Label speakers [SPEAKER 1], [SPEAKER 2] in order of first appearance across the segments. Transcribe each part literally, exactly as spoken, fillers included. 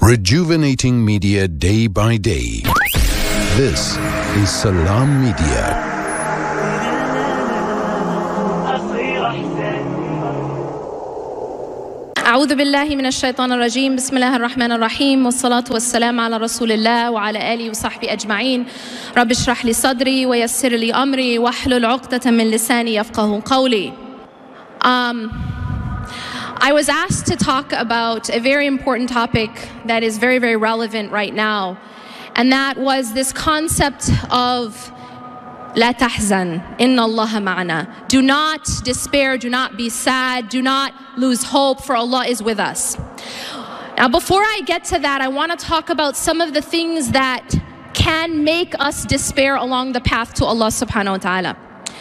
[SPEAKER 1] Rejuvenating media day by day. This is Salam Media.
[SPEAKER 2] أعوذ بالله من الشيطان الرجيم بسم الله الرحمن الرحيم والصلاة والسلام على رسول الله وعلى آله وصحبه أجمعين رب اشرح لي صدري ويسر لي أمري واحلل عقدة من لساني يفقه قولي. Um, I was asked to talk about a very important topic that is very, very relevant right now, and that was this concept of لا تحزن إن الله معنا. Do not despair, do not be sad, do not lose hope, for Allah is with us. Now before I get to that, I want to talk about some of the things that can make us despair along the path to Allah subhanahu wa ta'ala.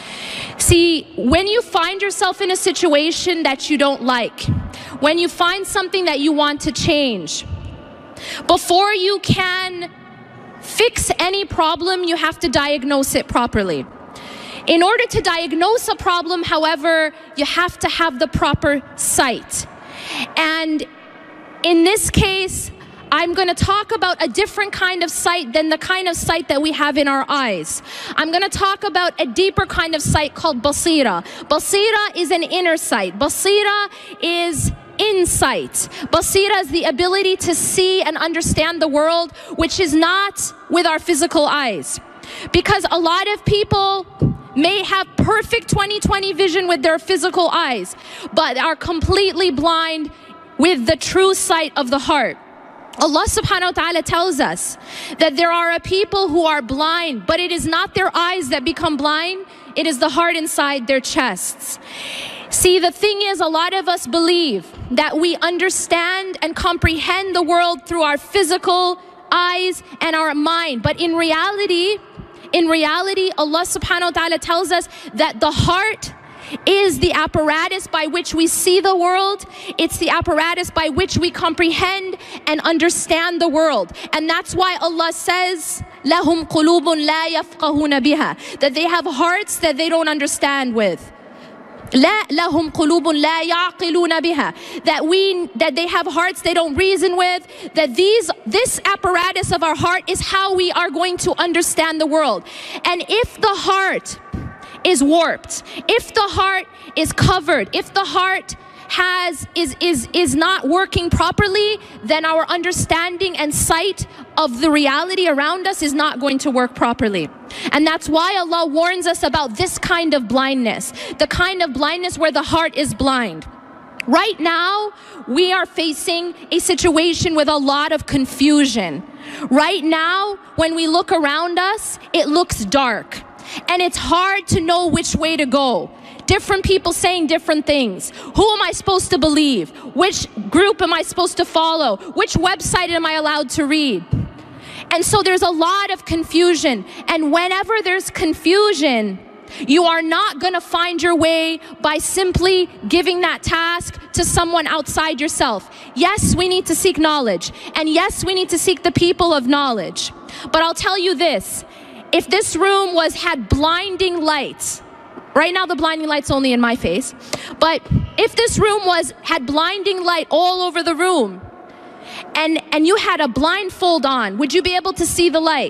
[SPEAKER 2] See, when you find yourself in a situation that you don't like, when you find something that you want to change, before you can fix any problem, you have to diagnose it properly. In order to diagnose a problem, however, you have to have the proper sight. And in this case, I'm going to talk about a different kind of sight than the kind of sight that we have in our eyes. I'm going to talk about a deeper kind of sight called basira. Basira is an inner sight. Basira is insight. Basira is the ability to see and understand the world, which is not with our physical eyes. Because a lot of people may have perfect twenty twenty vision with their physical eyes, but are completely blind with the true sight of the heart. Allah subhanahu wa ta'ala tells us that there are a people who are blind, but it is not their eyes that become blind, it is the heart inside their chests. See, the thing is, a lot of us believe that we understand and comprehend the world through our physical eyes and our mind. But in reality, in reality, Allah subhanahu wa ta'ala tells us that the heart is the apparatus by which we see the world. It's the apparatus by which we comprehend and understand the world. And that's why Allah says, لَهُمْ قُلُوبٌ لَا يَفْقَهُونَ بِهَا, that they have hearts that they don't understand with. لا لهم قلوب لا يعقلون بها, that we that they have hearts they don't reason with, that these this apparatus of our heart is how we are going to understand the world. And if the heart is warped, if the heart is covered, if the heart has is is is not working properly, then our understanding and sight of the reality around us is not going to work properly. And that's why Allah warns us about this kind of blindness, the kind of blindness where the heart is blind. Right now, we are facing a situation with a lot of confusion. Right now, when we look around us, it looks dark. And it's hard to know which way to go. Different people saying different things. Who am I supposed to believe? Which group am I supposed to follow? Which website am I allowed to read? And so there's a lot of confusion. And whenever there's confusion, you are not going to find your way by simply giving that task to someone outside yourself. Yes, we need to seek knowledge. And yes, we need to seek the people of knowledge. But I'll tell you this. If this room was had blinding lights, right now the blinding light's only in my face, but if this room was had blinding light all over the room, and and you had a blindfold on, would you be able to see the light?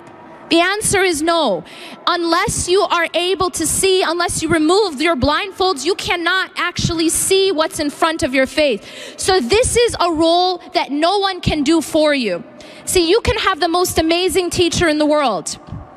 [SPEAKER 2] The answer is no. Unless you are able to see, unless you remove your blindfolds, you cannot actually see what's in front of your face. So this is a role that no one can do for you. See, you can have the most amazing teacher in the world,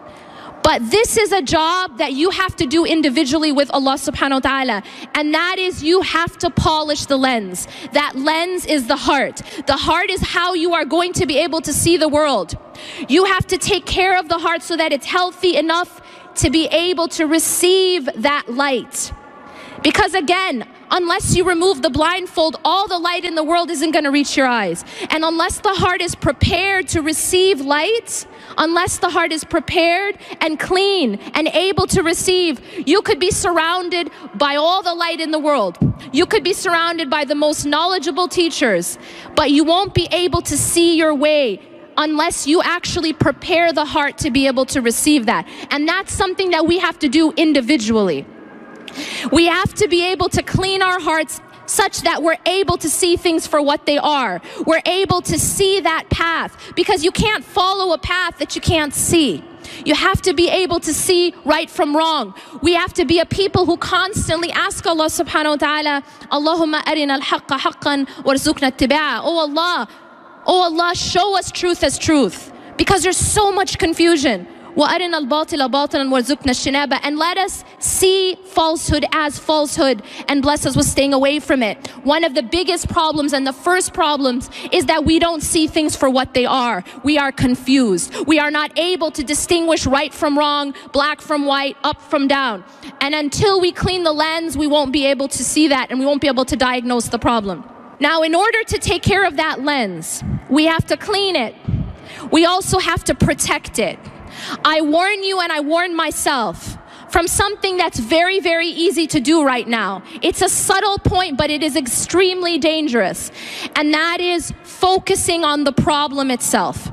[SPEAKER 2] but this is a job that you have to do individually with Allah subhanahu wa ta'ala. And that is, you have to polish the lens. That lens is the heart. The heart is how you are going to be able to see the world. You have to take care of the heart so that it's healthy enough to be able to receive that light. Because again, unless you remove the blindfold, all the light in the world isn't going to reach your eyes. And unless the heart is prepared to receive light, unless the heart is prepared and clean and able to receive, you could be surrounded by all the light in the world. You could be surrounded by the most knowledgeable teachers, but you won't be able to see your way unless you actually prepare the heart to be able to receive that. And that's something that we have to do individually. We have to be able to clean our hearts such that we're able to see things for what they are. We're able to see that path, because you can't follow a path that you can't see. You have to be able to see right from wrong. We have to be a people who constantly ask Allah subhanahu wa ta'ala, Allahumma arina al-haqqa haqqan warzuqna ittiba'a. Oh Allah, oh Allah, show us truth as truth, because there's so much confusion. وَأَرِنَا الْبَاطِلَ بَاطِلًا وَارْزُقْنَا الشِّنَابَ. And let us see falsehood as falsehood and bless us with staying away from it. One of the biggest problems and the first problems is that we don't see things for what they are. We are confused. We are not able to distinguish right from wrong, black from white, up from down. And until we clean the lens, we won't be able to see that, and we won't be able to diagnose the problem. Now, in order to take care of that lens, we have to clean it. We also have to protect it. I warn you, and I warn myself, from something that's very, very easy to do right now. It's a subtle point, but it is extremely dangerous. And that is focusing on the problem itself.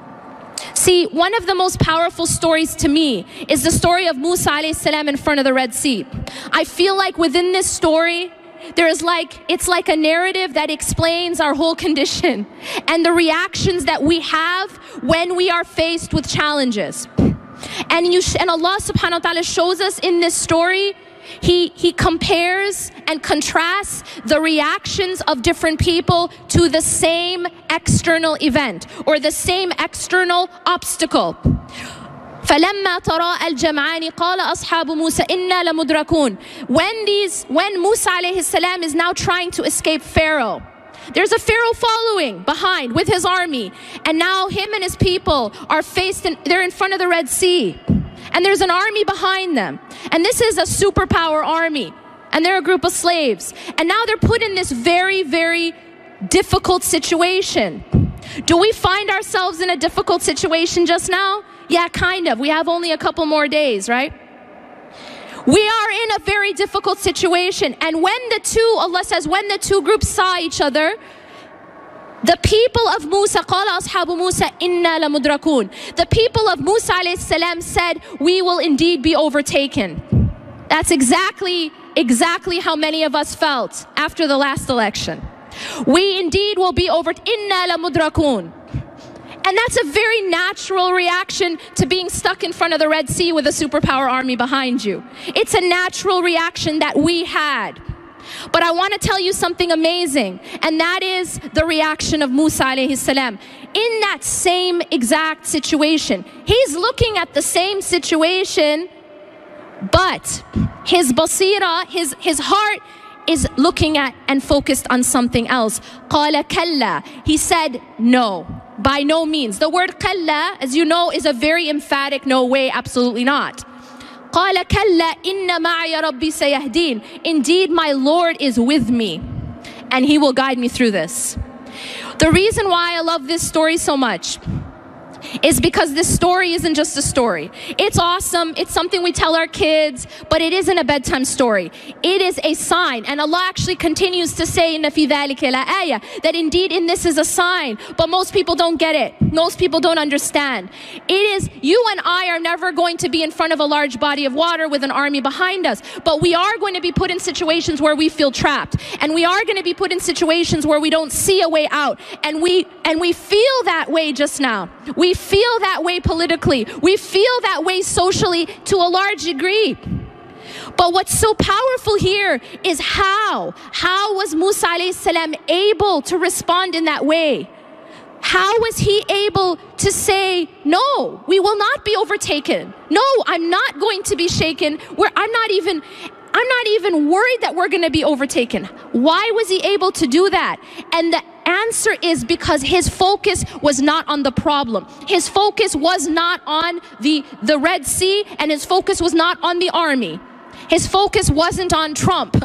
[SPEAKER 2] See, one of the most powerful stories to me is the story of Musa alayhi salam in front of the Red Sea. I feel like within this story, there's like, it's like a narrative that explains our whole condition and the reactions that we have when we are faced with challenges. And you sh and Allah subhanahu wa ta'ala shows us in this story, he, he compares and contrasts the reactions of different people to the same external event or the same external obstacle. فَلَمَّا تَرَاءَ الْجَمْعَانِ قَالَ أَصْحَابُ مُوسَى إِنَّا لَمُدْرَكُونَ. When these, when Musa alayhi salam is now trying to escape Pharaoh, there's a Pharaoh following behind with his army, and now him and his people are faced in, they're in front of the Red Sea, and there's an army behind them, and this is a superpower army, and they're a group of slaves, and now they're put in this very, very difficult situation. Do we find ourselves in a difficult situation just now? Yeah, kind of. We have only a couple more days, right? We are in a very difficult situation. And when the two, Allah says, when the two groups saw each other, the people of Musa, قَالَ أَصْحَابُ مُوسَى إِنَّا لَمُدْرَكُونَ. The people of Musa alayhi salam said, we will indeed be overtaken. That's exactly, exactly how many of us felt after the last election. We indeed will be over, إِنَّا لَمُدْرَكُونَ. And that's a very natural reaction to being stuck in front of the Red Sea with a superpower army behind you. It's a natural reaction that we had. But I want to tell you something amazing, and that is the reaction of Musa alayhi salam. In that same exact situation, he's looking at the same situation, but his basira, his, his heart is looking at and focused on something else. قَالَ كَلَّا. He said, no. By no means. The word kalla, as you know, is a very emphatic no way, absolutely not. قَالَ كَلَّا إِنَّ مَعَيَ رَبِّي سَيَهْدِينَ. Indeed, my Lord is with me, and He will guide me through this. The reason why I love this story so much is because this story isn't just a story. It's awesome. It's something we tell our kids, but it isn't a bedtime story. It is a sign. And Allah actually continues to say, إِنَّ فِي ذَلِكَ لَآيَةً, that indeed in this is a sign, but most people don't get it. Most people don't understand. It is, you and I are never going to be in front of a large body of water with an army behind us, but we are going to be put in situations where we feel trapped. And we are going to be put in situations where we don't see a way out. And we, and we feel that way just now. We feel that way politically. We feel that way socially to a large degree. But what's so powerful here is how. How was Musa alayhi salam able to respond in that way? How was he able to say, no, we will not be overtaken. No, I'm not going to be shaken. We're, I'm not even... I'm not even worried that we're going to be overtaken. Why was he able to do that? And the answer is because his focus was not on the problem. His focus was not on the, the Red Sea, and his focus was not on the army. His focus wasn't on Trump.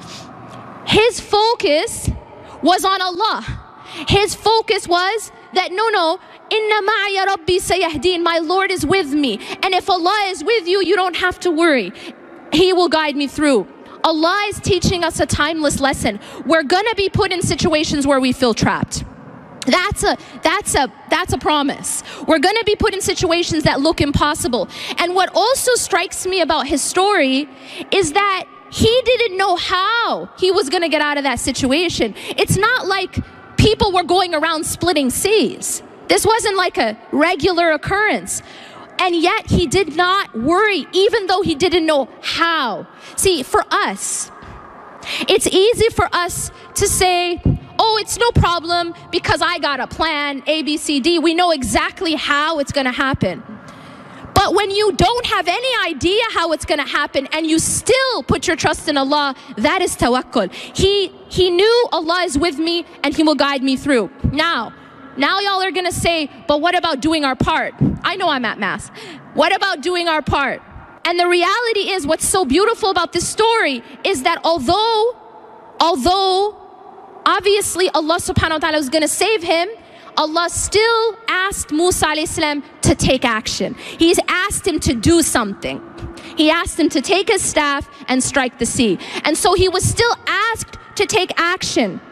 [SPEAKER 2] His focus was on Allah. His focus was that, no, no, Inna ma'aya Rabbi sayahdeen, my Lord is with me. And if Allah is with you, you don't have to worry. He will guide me through. Allah is teaching us a timeless lesson. We're gonna be put in situations where we feel trapped. That's a, that's a, that's a promise. We're gonna be put in situations that look impossible. And what also strikes me about his story is that he didn't know how he was going to get out of that situation. It's not like people were going around splitting seas. This wasn't like a regular occurrence. And yet he did not worry, even though he didn't know how. See, for us, it's easy for us to say, oh, it's no problem because I got a plan, A, B, C, D. We know exactly how it's going to happen. But when you don't have any idea how it's going to happen and you still put your trust in Allah, that is tawakkul. He, he knew Allah is with me and He will guide me through. Now, now y'all are going to say, but what about doing our part? I know I'm at Mass. What about doing our part? And the reality is, what's so beautiful about this story is that although, although obviously Allah subhanahu wa ta'ala was going to save him, Allah still asked Musa alayhi salam to take action. He's asked him to do something. He asked him to take his staff and strike the sea. And so he was still asked to take action.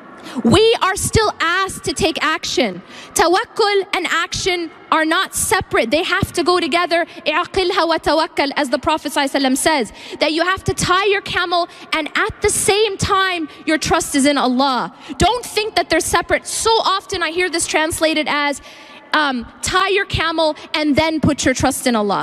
[SPEAKER 2] We are still asked to take action. Tawakkul and action are not separate. They have to go together. I'aqilha wa tawakkal, as the Prophet ﷺ says, that you have to tie your camel and at the same time your trust is in Allah. Don't think that they're separate. So often I hear this translated as um, tie your camel and then put your trust in Allah.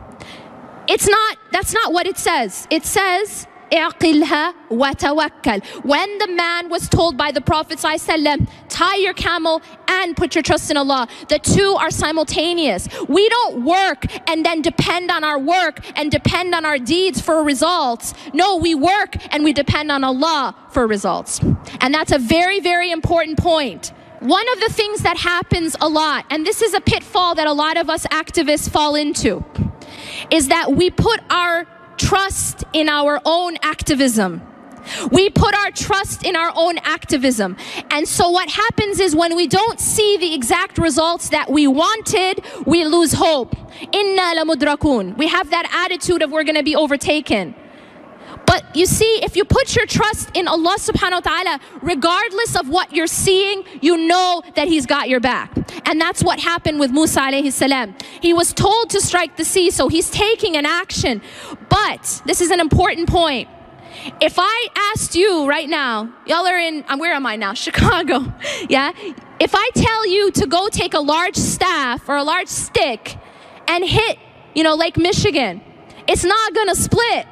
[SPEAKER 2] It's not, that's not what it says. It says اعقلها وتوكل. When the man was told by the Prophet ﷺ, tie your camel and put your trust in Allah, the two are simultaneous. We don't work and then depend on our work and depend on our deeds for results. No, we work and we depend on Allah for results. And that's a very, very important point. One of the things that happens a lot, and this is a pitfall that a lot of us activists fall into, is that we put our trust in our own activism. We put our trust in our own activism. And so what happens is when we don't see the exact results that we wanted, we lose hope. Inna lamudrakun. We have that attitude of we're going to be overtaken. But you see, if you put your trust in Allah subhanahu wa ta'ala, regardless of what you're seeing, you know that He's got your back. And that's what happened with Musa alayhi salam. He was told to strike the sea, so he's taking an action. But this is an important point. If I asked you right now, y'all are in, where am I now? Chicago. Yeah? If I tell you to go take a large staff or a large stick and hit, you know, Lake Michigan, it's not going to split.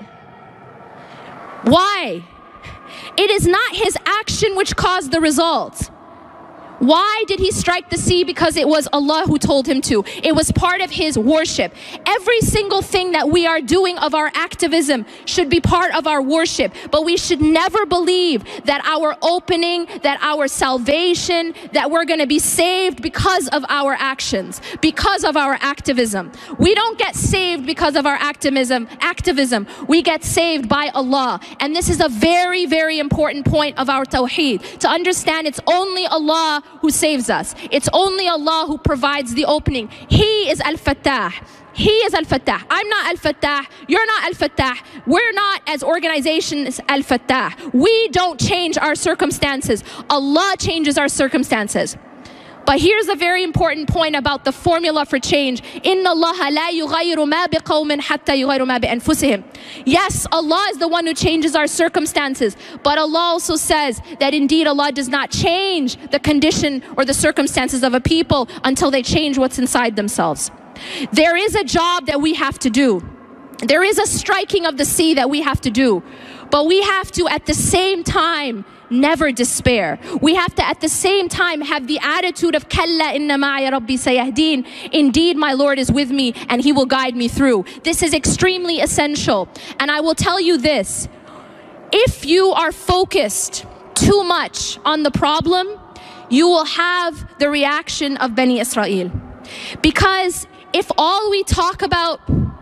[SPEAKER 2] Why? It is not his action which caused the result. Why did he strike the sea? Because it was Allah who told him to. It was part of his worship. Every single thing that we are doing of our activism should be part of our worship. But we should never believe that our opening, that our salvation, that we're going to be saved because of our actions, because of our activism. We don't get saved because of our activism. Activism. We get saved by Allah. And this is a very, very important point of our tawheed. To understand it's only Allah who saves us. It's only Allah who provides the opening. He is Al-Fattah. He is Al-Fattah. I'm not Al-Fattah. You're not Al-Fattah. We're not, as organizations, Al-Fattah. We don't change our circumstances. Allah changes our circumstances. But here's a very important point about the formula for change. إِنَّ اللَّهَ لَا يُغَيِّرُ مَا بِقَوْمٍ حَتَّى يُغَيِّرُ مَا بِأَنفُسِهِمْ. Yes, Allah is the one who changes our circumstances. But Allah also says that indeed Allah does not change the condition or the circumstances of a people until they change what's inside themselves. There is a job that we have to do. There is a striking of the sea that we have to do. But we have to, at the same time, never despair. We have to at the same time have the attitude of Kalla inna ma'i rabbi sayahdeen. Indeed, my Lord is with me and He will guide me through. This is extremely essential. And I will tell you this. If you are focused too much on the problem, you will have the reaction of Bani Israel. Because if all we talk about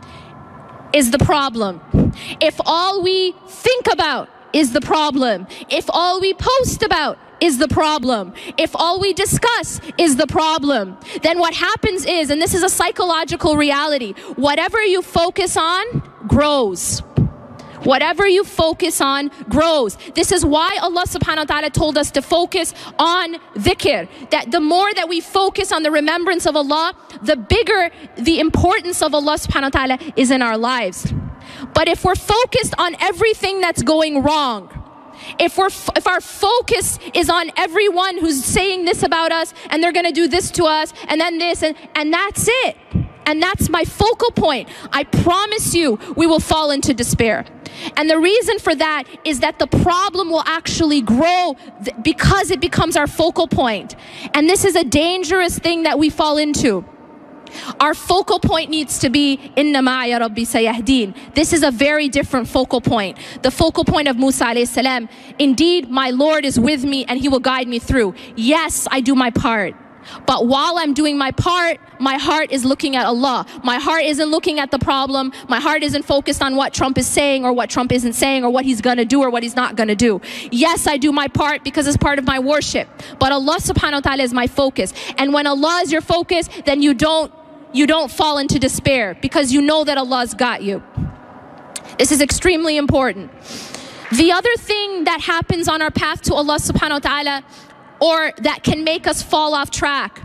[SPEAKER 2] is the problem, if all we think about is the problem, if all we post about is the problem, if all we discuss is the problem, then what happens is, and this is a psychological reality, whatever you focus on grows. Whatever you focus on grows. This is why Allah subhanahu wa ta'ala told us to focus on dhikr. That the more that we focus on the remembrance of Allah, the bigger the importance of Allah subhanahu wa ta'ala is in our lives. But if we're focused on everything that's going wrong, if we're if our focus is on everyone who's saying this about us and they're going to do this to us and then this and and that's it, and that's my focal point, I promise you we will fall into despair. And the reason for that is that the problem will actually grow th- because it becomes our focal point. And this is a dangerous thing that we fall into. Our focal point needs to be Inna ma'aya Rabbi sayahdeen. This is a very different focal point. The focal point of Musa alayhi salam, indeed my Lord is with me and he will guide me through. Yes, I do my part. But while I'm doing my part, my heart is looking at Allah. My heart isn't looking at the problem. My heart isn't focused on what Trump is saying or what Trump isn't saying or what he's going to do or what he's not going to do. Yes, I do my part because it's part of my worship. But Allah subhanahu wa ta'ala is my focus. And when Allah is your focus, then you don't, you don't fall into despair because you know that Allah's got you. This is extremely important. The other thing that happens on our path to Allah subhanahu wa ta'ala, or that can make us fall off track,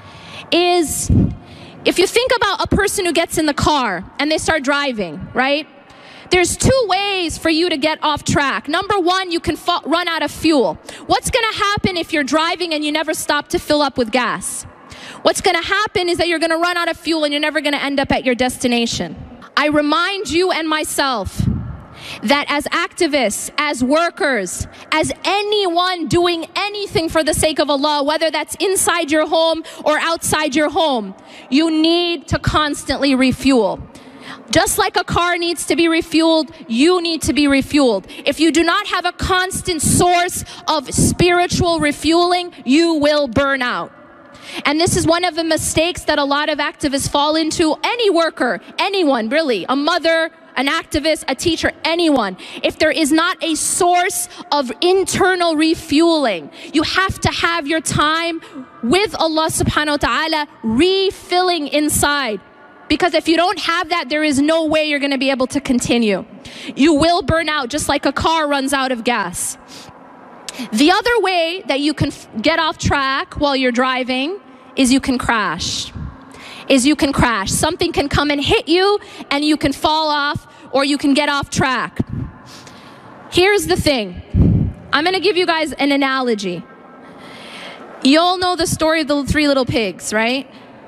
[SPEAKER 2] is if you think about a person who gets in the car and they start driving, right? There's two ways for you to get off track. Number one, you can fa- run out of fuel. What's going to happen if you're driving and you never stop to fill up with gas? What's going to happen is that you're going to run out of fuel and you're never going to end up at your destination. I remind you and myself that as activists, as workers, as anyone doing anything for the sake of Allah, whether that's inside your home or outside your home, you need to constantly refuel. Just like a car needs to be refueled, you need to be refueled. If you do not have a constant source of spiritual refueling, you will burn out. And this is one of the mistakes that a lot of activists fall into. Any worker, anyone really, a mother, an activist, a teacher, anyone. If there is not a source of internal refueling, you have to have your time with Allah subhanahu wa ta'ala refilling inside. Because if you don't have that, there is no way you're going to be able to continue. You will burn out just like a car runs out of gas. The other way that you can f- get off track while you're driving is you can crash. Is you can crash. Something can come and hit you and you can fall off or you can get off track. Here's the thing. I'm going to give you guys an analogy. You all know the story of the three little pigs, right?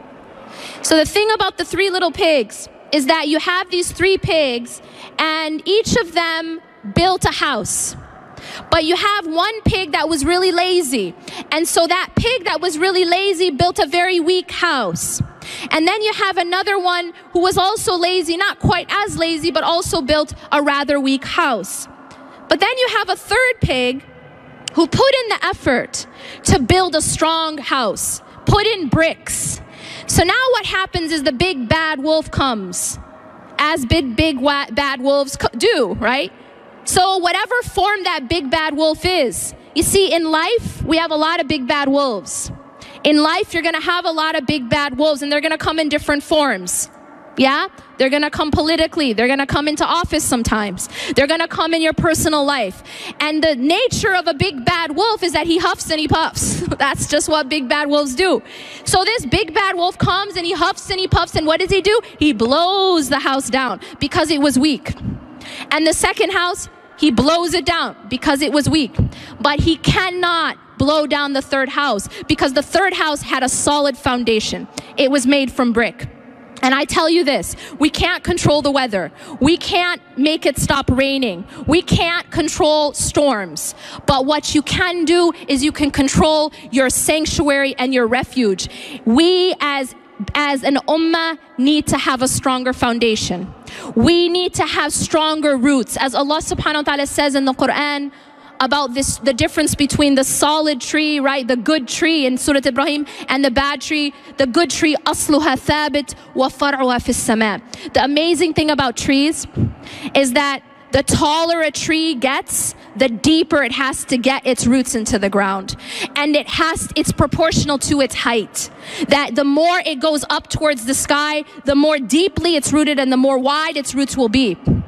[SPEAKER 2] So the thing about the three little pigs is that you have these three pigs and each of them built a house. But you have one pig that was really lazy. And so that pig that was really lazy built a very weak house. And then you have another one who was also lazy, not quite as lazy, but also built a rather weak house. But then you have a third pig who put in the effort to build a strong house, put in bricks. So now what happens is the big bad wolf comes, as big, big bad wolves do, right? So whatever form that big bad wolf is, you see, in life, we have a lot of big bad wolves. In life, you're going to have a lot of big bad wolves, and they're going to come in different forms. Yeah? They're going to come politically. They're going to come into office sometimes. They're going to come in your personal life. And the nature of a big bad wolf is that he huffs and he puffs. That's just what big bad wolves do. So this big bad wolf comes and he huffs and he puffs, and what does he do? He blows the house down because it was weak. And the second house, he blows it down because it was weak. But he cannot blow down the third house because the third house had a solid foundation. It was made from brick. And I tell you this, we can't control the weather. We can't make it stop raining. We can't control storms. But what you can do is you can control your sanctuary and your refuge. We as as an ummah need to have a stronger foundation. We need to have stronger roots. As Allah subhanahu wa ta'ala says in the Quran about this, the difference between the solid tree, right, the good tree in Surah Ibrahim, and the bad tree. The good tree, asluha thabit wa far'uha fis sama. The amazing thing about trees is that the taller a tree gets, the deeper it has to get its roots into the ground. And it has, it's proportional to its height. That the more it goes up towards the sky, the more deeply it's rooted and the more wide its roots will be.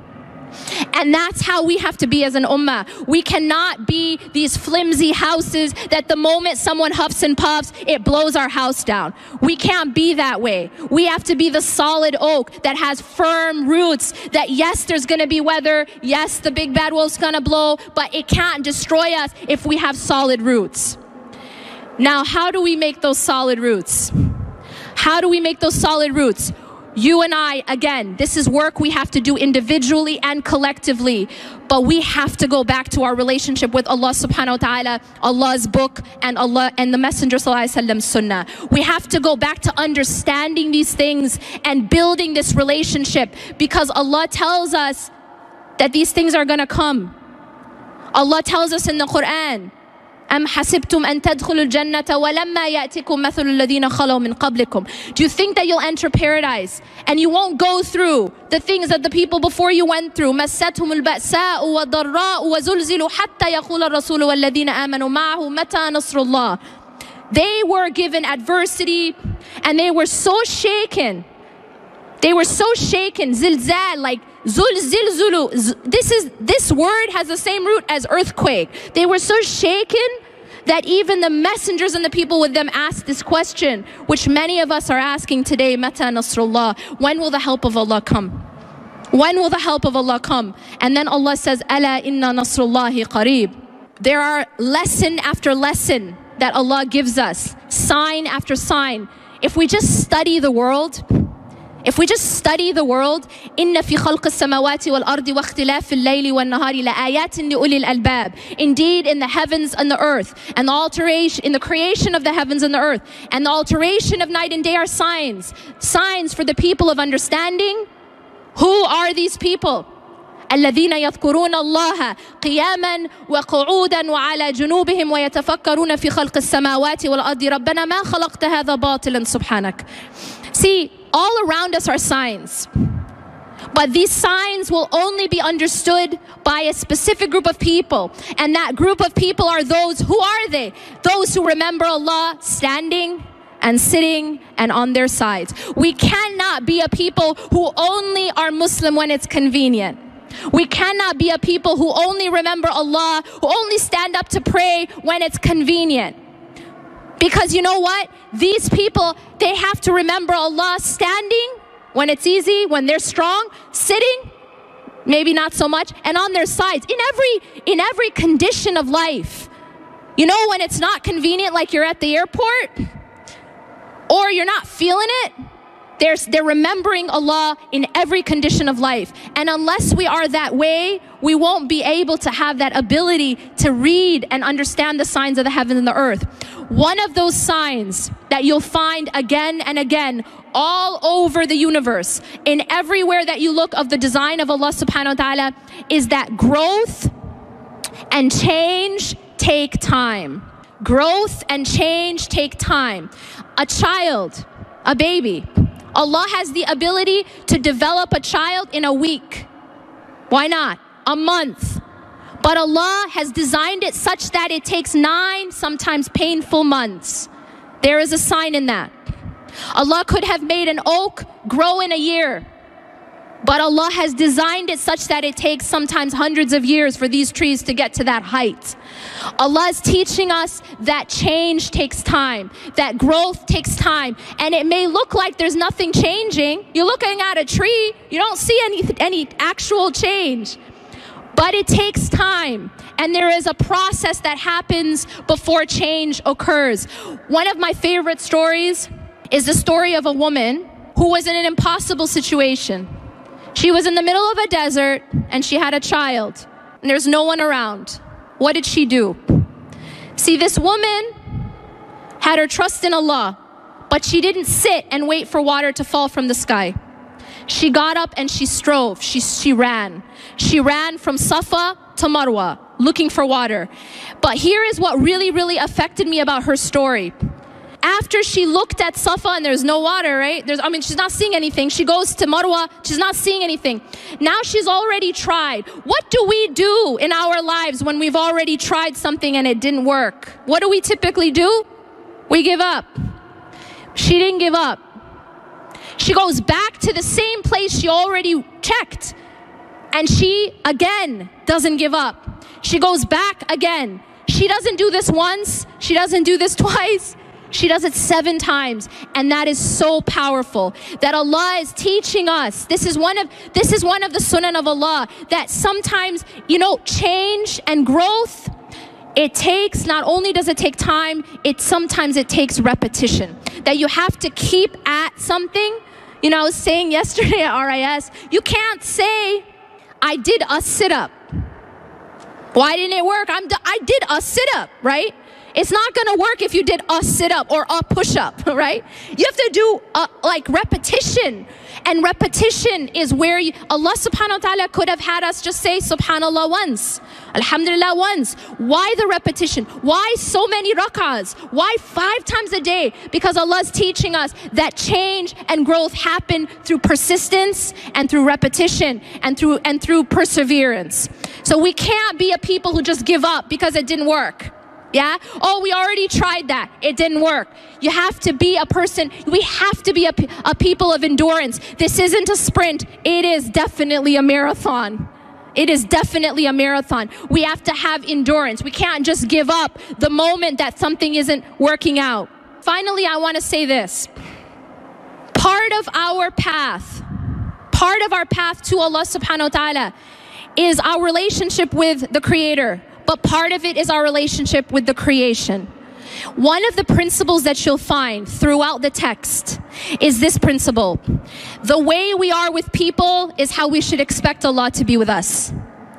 [SPEAKER 2] And that's how we have to be as an ummah. We cannot be these flimsy houses that the moment someone huffs and puffs, it blows our house down. We can't be that way. We have to be the solid oak that has firm roots, that yes, there's going to be weather. Yes, the big bad wolf's going to blow, but it can't destroy us if we have solid roots. Now, how do we make those solid roots? How do we make those solid roots? You and I, again, this is work we have to do individually and collectively, but we have to go back to our relationship with Allah subhanahu wa ta'ala, Allah's book, and Allah and the Messenger sallallahu alaihi wasallam's sunnah. We have to go back to understanding these things and building this relationship, because Allah tells us that these things are going to come. Allah tells us in the Quran, أَمْ حَسِبْتُمْ أَن تَدْخُلُوا الْجَنَّةَ وَلَمَّا يَأْتِكُمْ مَثَلُ الَّذِينَ خَلَوْا مِنْ قَبْلِكُمْ. Do you think that you'll enter paradise and you won't go through the things that the people before you went through? مَسَّتْهُمُ الْبَأْسَاءُ وَالضَّرَّاءُ وَزُلْزِلُوا حَتَّى يَقُولَ الرَّسُولُ وَالَّذِينَ آمَنُوا مَعَهُ مَتَى نَصْرُ اللَّهِ. They were given adversity and they were so shaken. They were so shaken, zilzal, like zul zilzulu. This is this word has the same root as earthquake. They were so shaken that even the messengers and the people with them asked this question, which many of us are asking today: Mata Nasrullah? When will the help of Allah come? When will the help of Allah come? And then Allah says, Ala inna nasrullahi qareeb. There are lesson after lesson that Allah gives us, sign after sign. If we just study the world, If we just study the world, إِنَّ فِي خَلْقِ السَّمَاوَاتِ وَالْأَرْضِ وَاخْتِلَافِ اللَّيْلِ وَالنَّهَارِ لَآيَاتٍ لِأُولِي الْأَلْبَابِ. Indeed, in the heavens and the earth, and the alteration, in the creation of the heavens and the earth, and the alteration of night and day are signs. Signs for the people of understanding. Who are these people? الذين يذكرون الله قياما وقعودا وعلى جنوبهم ويتفكرون في خلق السماوات والأرض ربنا ما خلقت هذا باطلا سبحانك. See, all around us are signs, but these signs will only be understood by a specific group of people, and that group of people are those, who are they? Those who remember Allah standing and sitting and on their sides. We cannot be a people who only are Muslim when it's convenient. We cannot be a people who only remember Allah, who only stand up to pray when it's convenient. Because you know what? These people, they have to remember Allah standing when it's easy, when they're strong, sitting, maybe not so much, and on their sides, in every, in every condition of life. You know, when it's not convenient, like you're at the airport, or you're not feeling it, They're, they're remembering Allah in every condition of life. And unless we are that way, we won't be able to have that ability to read and understand the signs of the heaven and the earth. One of those signs that you'll find again and again all over the universe, in everywhere that you look of the design of Allah subhanahu wa ta'ala, is that growth and change take time. Growth and change take time. A child, a baby, Allah has the ability to develop a child in a week. Why not? A month. But Allah has designed it such that it takes nine, sometimes painful months. There is a sign in that. Allah could have made an oak grow in a year, but Allah has designed it such that it takes sometimes hundreds of years for these trees to get to that height. Allah is teaching us that change takes time, that growth takes time. And it may look like there's nothing changing. You're looking at a tree, you don't see any, any actual change. But it takes time. And there is a process that happens before change occurs. One of my favorite stories is the story of a woman who was in an impossible situation. She was in the middle of a desert and she had a child and there's no one around. What did she do? See, this woman had her trust in Allah, but she didn't sit and wait for water to fall from the sky. She got up and she strove, she, she ran. She ran from Safa to Marwa looking for water. But here is what really, really affected me about her story. After she looked at Safa and there's no water, right? There's, I mean, she's not seeing anything. She goes to Marwa, she's not seeing anything. Now she's already tried. What do we do in our lives when we've already tried something and it didn't work? What do we typically do? We give up. She didn't give up. She goes back to the same place she already checked. And she, again, doesn't give up. She goes back again. She doesn't do this once. She doesn't do this twice. She does it seven times. And that is so powerful that Allah is teaching us. This is one of, this is one of the sunan of Allah, that sometimes, you know, change and growth, it takes, not only does it take time, it sometimes it takes repetition. That you have to keep at something. You know, I was saying yesterday at R I S, you can't say, I did a sit-up. Why didn't it work? I'm I did a sit-up, right? It's not going to work if you did a sit-up or a push-up, right? You have to do a, like repetition. And repetition is where you, Allah subhanahu wa ta'ala could have had us just say subhanallah once, alhamdulillah once. Why the repetition? Why so many rak'ahs? Why five times a day? Because Allah is teaching us that change and growth happen through persistence and through repetition and through and through perseverance. So we can't be a people who just give up because it didn't work. Yeah? Oh, we already tried that. It didn't work. You have to be a person, we have to be a, a people of endurance. This isn't a sprint. It is definitely a marathon. It is definitely a marathon. We have to have endurance. We can't just give up the moment that something isn't working out. Finally, I want to say this. Part of our path, part of our path to Allah subhanahu wa ta'ala is our relationship with the Creator. But part of it is our relationship with the creation. One of the principles that you'll find throughout the text is this principle. The way we are with people is how we should expect Allah to be with us.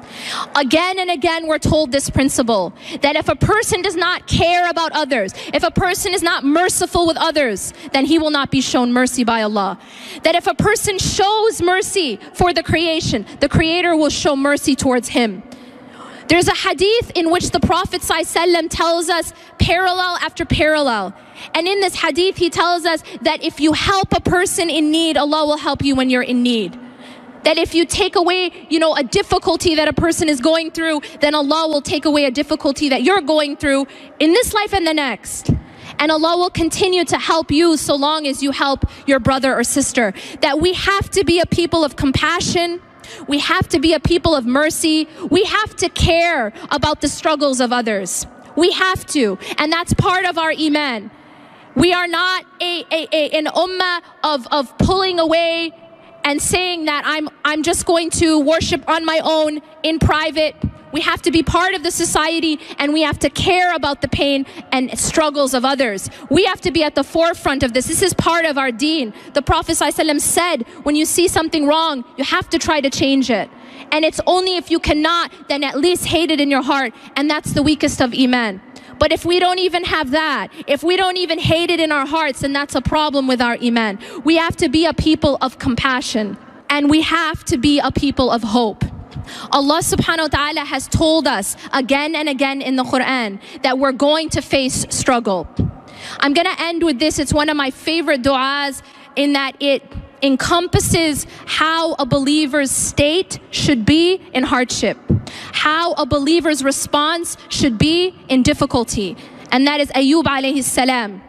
[SPEAKER 2] Again and again, we're told this principle, that if a person does not care about others, if a person is not merciful with others, then he will not be shown mercy by Allah. That if a person shows mercy for the creation, the Creator will show mercy towards him. There's a hadith in which the Prophet ﷺ tells us parallel after parallel. And in this hadith, he tells us that if you help a person in need, Allah will help you when you're in need. That if you take away, you know, a difficulty that a person is going through, then Allah will take away a difficulty that you're going through in this life and the next. And Allah will continue to help you so long as you help your brother or sister. That we have to be a people of compassion. We have to be a people of mercy. We have to care about the struggles of others. We have to. And that's part of our iman. We are not a, a, a, an ummah of, of pulling away and saying that I'm, I'm just going to worship on my own in private. We have to be part of the society, and we have to care about the pain and struggles of others. We have to be at the forefront of this. This is part of our deen. The Prophet ﷺ said, when you see something wrong, you have to try to change it. And it's only if you cannot, then at least hate it in your heart. And that's the weakest of iman. But if we don't even have that, if we don't even hate it in our hearts, then that's a problem with our iman. We have to be a people of compassion. And we have to be a people of hope. Allah subhanahu wa ta'ala has told us again and again in the Quran that we're going to face struggle. I'm going to end with this. It's one of my favorite du'as in that it encompasses how a believer's state should be in hardship, how a believer's response should be in difficulty. And that is Ayyub alayhi salam.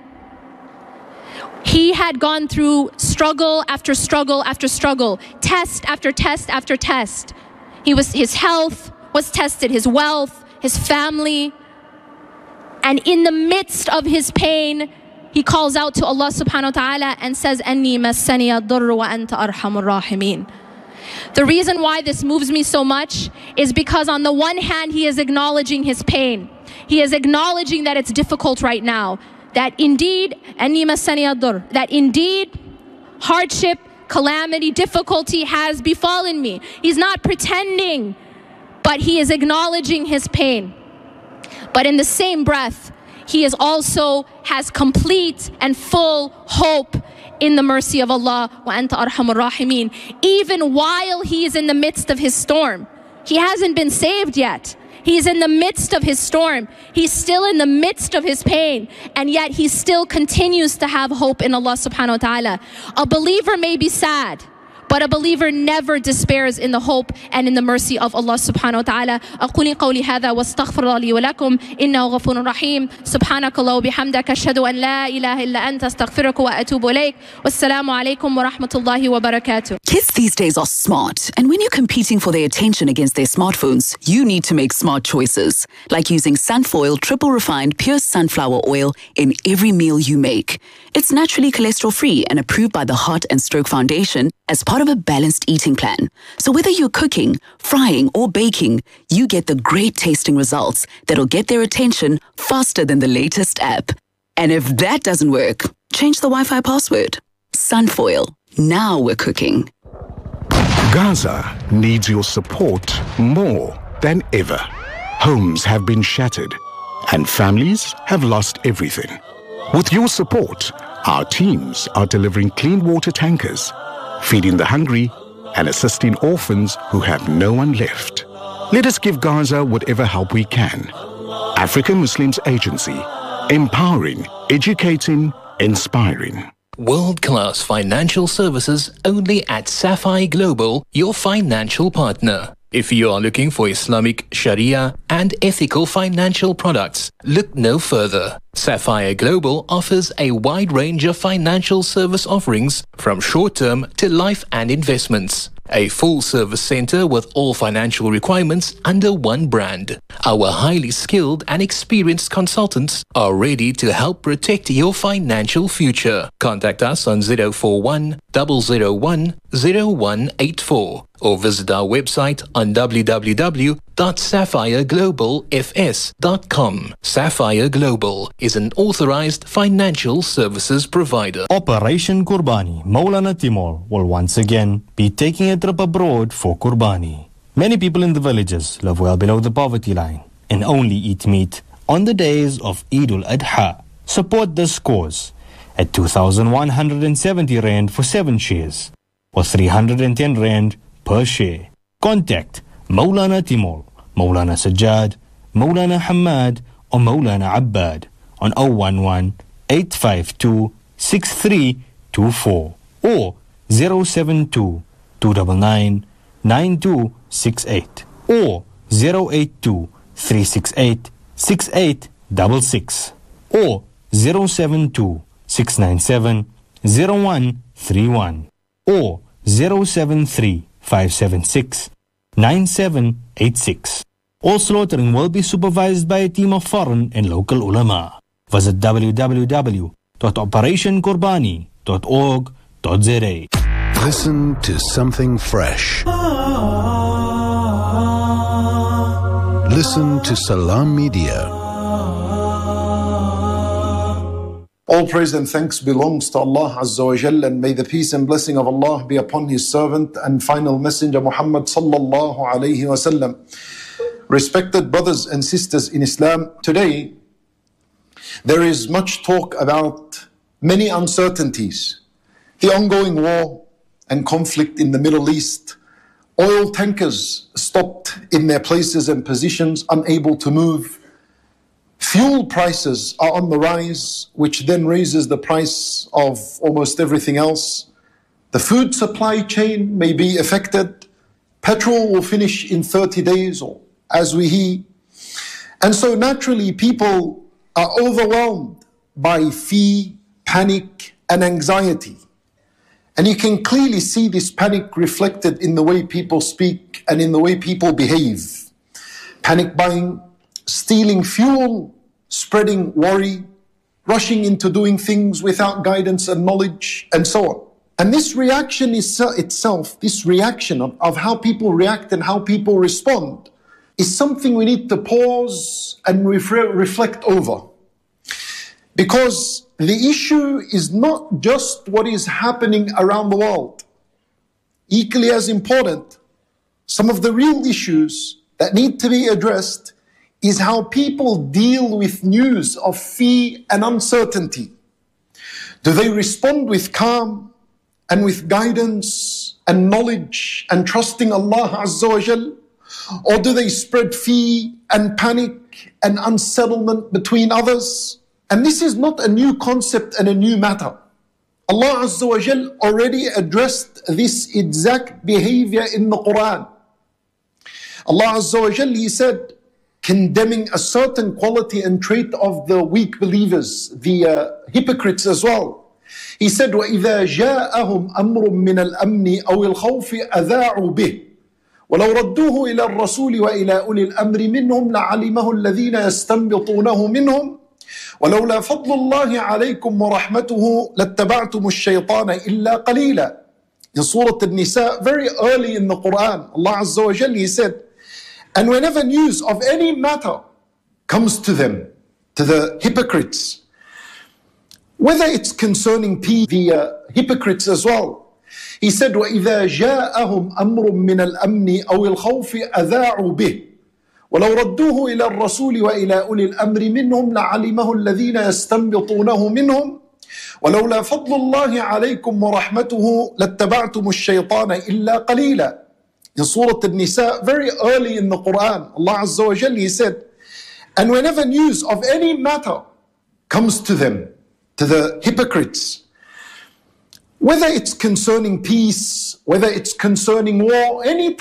[SPEAKER 2] He had gone through struggle after struggle after struggle, test after test after test. He was, his health was tested, his wealth, his family. And in the midst of his pain, he calls out to Allah subhanahu wa ta'ala and says, Anni massani ad-durru wa anta arhamur rahimin. The reason why this moves me so much is because on the one hand, he is acknowledging his pain. He is acknowledging that it's difficult right now. That indeed, Anni massani ad-durr, that indeed, hardship, calamity, difficulty has befallen me. He's not pretending, but he is acknowledging his pain. But in the same breath, he is also has complete and full hope in the mercy of Allah. Wa anta arhamur rahimin. Even while he is in the midst of his storm, he hasn't been saved yet. He's in the midst of his storm. He's still in the midst of his pain. And yet he still continues to have hope in Allah subhanahu wa ta'ala. A believer may be sad, But a believer never despairs in the hope and in the mercy of Allah subhanahu wa ta'ala. أقول قولي هذا واستغفر الله لي ولكم إنه غفور رحيم. سبحانك الله وبحمدك أشهد أن لا إله إلا أنت أستغفرك وأتوب إليك. والسلام عليكم ورحمة الله وبركاته.
[SPEAKER 3] Kids these days are smart, and when you're competing for their attention against their smartphones, you need to make smart choices, like using Sunfoil triple refined pure sunflower oil in every meal you make. It's naturally cholesterol-free and approved by the Heart and Stroke Foundation as part of a balanced eating plan. So whether you're cooking, frying, or baking, you get the great tasting results that'll get their attention faster than the latest app. And if that doesn't work, change the Wi-Fi password. Sunfoil. Now we're cooking.
[SPEAKER 4] Gaza needs your support more than ever. Homes have been shattered and families have lost everything. With your support, our teams are delivering clean water tankers, feeding the hungry, and assisting orphans who have no one left. Let us give Gaza whatever help we can. African Muslims Agency, empowering, educating, inspiring.
[SPEAKER 5] World-class financial services only at Sapphire Global, your financial partner. If you are looking for Islamic, Sharia and ethical financial products, look no further. Sapphire Global offers a wide range of financial service offerings from short-term to life and investments. A full-service center with all financial requirements under one brand. Our highly skilled and experienced consultants are ready to help protect your financial future. Contact us on zero four one, zero zero one, zero one eight four or visit our website on w w w dot sapphire global f s dot com. Sapphire Global is an authorized financial services provider.
[SPEAKER 6] Operation Qurbani, Maulana Timur will once again be taking a trip abroad for Qurbani. Many people in the villages live well below the poverty line and only eat meat on the days of Eid al-Adha. Support this cause at two thousand one hundred seventy rand for seven shares or three hundred ten rand per share. Contact Maulana Timur, Maulana Sajjad, Maulana Hamad or Maulana Abbad on zero one one, eight five two, six three two four or zero seven two, two nine nine, nine two six eight or zero eight two, three six eight, six eight six six or zero seven two, six nine seven, zero one three one or zero seven three, five seven six, nine seven eight six. All slaughtering will be supervised by a team of foreign and local ulama. Visit w w w dot operation qurbani dot org dot z a.
[SPEAKER 1] Listen to something fresh. Listen to Salam Media.
[SPEAKER 7] All praise and thanks belongs to Allah Azza wa Jal, and may the peace and blessing of Allah be upon His servant and final messenger Muhammad sallallahu alayhi wa sallam. Respected brothers and sisters in Islam, today there is much talk about many uncertainties. The ongoing war and conflict in the Middle East, oil tankers stopped in their places and positions, unable to move. Fuel prices are on the rise, which then raises the price of almost everything else. The food supply chain may be affected. Petrol will finish in thirty days, or as we hear. And so naturally people are overwhelmed by fear, panic, and anxiety. And you can clearly see this panic reflected in the way people speak and in the way people behave. Panic buying, stealing fuel, spreading worry, rushing into doing things without guidance and knowledge, and so on. And this reaction is itself, this reaction of, of how people react and how people respond, is something we need to pause and refre- reflect over. Because the issue is not just what is happening around the world. Equally as important, some of the real issues that need to be addressed is how people deal with news of fear and uncertainty. Do they respond with calm and with guidance and knowledge and trusting Allah Azza wa Jal? Or do they spread fear and panic and unsettlement between others? And this is not a new concept and a new matter. Allah Azza wa Jal already addressed this exact behavior in the Quran. Allah Azza wa Jal, He said, condemning a certain quality and trait of the weak believers, the uh, hypocrites as well. He said, وَإِذَا جَاءَهُمْ أَمْرٌ مِّنَ الْأَمْنِ أَوِ الْخَوْفِ أَذَاعُوا بِهِ وَلَوْ رَدُّوهُ إِلَى الرَّسُولِ وَإِلَى أُولِي الْأَمْرِ مِنْهُمْ لَعَلِمَهُ الَّذِينَ يَسْتَنبِطُونَهُ مِنْهُمْ وَلَوْلَا فَضْلُ اللَّهِ عَلَيْكُمْ وَرَحْمَتُهُ لَاتَّبَعْتُمُ الشَّيْطَانَ إِلَّا قَلِيلًا. In Surah An-Nisa, very early in the Quran, Allah Azza wa Jalla, He said, and whenever news of any matter comes to them, to the hypocrites, whether it's concerning peace, the uh, hypocrites as well, He said, وَإِذَا جَاءَهُمْ أَمْرٌ مِّنَ الْأَمْنِ أَوِ الْخَوْفِ أَذَاعُوا بِهِ وَلَوْ رَدُّوهُ إِلَى الرَّسُولِ وَإِلَى أُولِي الْأَمْرِ مِنْهُمْ لَعَلِمَهُ الَّذِينَ يَسْتَنبِطُونَهُ مِنْهُمْ وَلَوْلَا فَضْلُ اللَّهِ عَلَيْكُمْ وَرَحْمَتُهُ لَاتَّبَعْتُمُ الشَّيْطَانَ إِلَّا قَلِيلًا. In Surah An-Nisa, very early in the Quran, Allah Azza wa Jalla, He said, and whenever news of any matter comes to them, to the hypocrites, whether it's concerning peace, whether it's concerning war, any